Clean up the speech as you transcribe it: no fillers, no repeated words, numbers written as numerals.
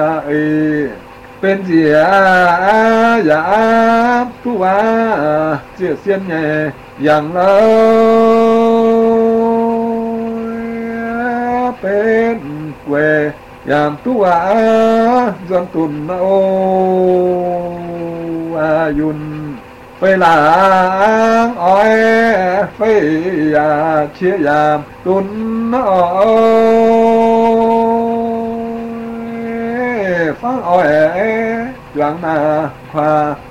bên gì dạ tu chia xiên nhẹ yang bên quê yang tu dân tuần yun phê là oi phê chia yam tuần phá oi doãn na khoa